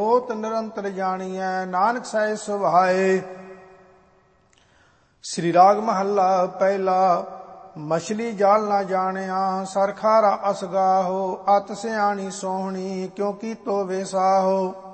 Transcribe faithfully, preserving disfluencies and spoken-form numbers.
ਹੋਤ ਨਿਰੰਤਰ ਜਾਣੀਐ, ਨਾਨਕ ਸਹਿ ਸੁਭਾਏ। ਸ੍ਰੀ ਰਾਗ ਮਹੱਲਾ ਪਹਿਲਾ। ਮਛਲੀ ਜਾਲ ਨਾ ਜਾਣਿਆ, ਸਰਖਾਰਾ ਅਸ ਗਾਹੋ, ਅਤ ਸਿਆਣੀ ਸੋਹਣੀ, ਕਿਉ ਕੀਤੋ ਵੇ ਸਾਹੋ।